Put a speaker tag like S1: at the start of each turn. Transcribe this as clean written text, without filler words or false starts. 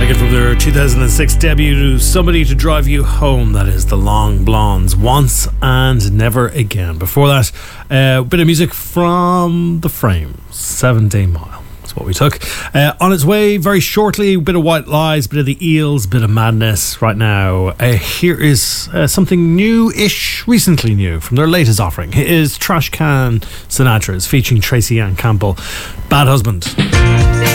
S1: Taken from their 2006 debut, Somebody to Drive You Home. That is the Long Blondes, Once and Never Again. Before that, a bit of music from The Frames, 7 Day Mile. That's what we took. On its way very shortly, a bit of White Lies, a bit of the Eels, a bit of Madness. Right now, here is something new-ish, recently new, from their latest offering. It is Trash Can Sinatra's, featuring Tracy Ann Campbell, Bad Husband.